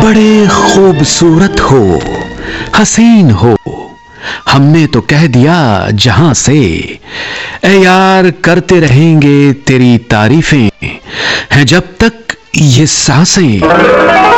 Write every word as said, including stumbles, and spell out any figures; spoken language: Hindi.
बड़े खूबसूरत हो, हसीन हो, हमने तो कह दिया जहां से। ए यार करते रहेंगे तेरी तारीफें, हैं जब तक ये सांसें।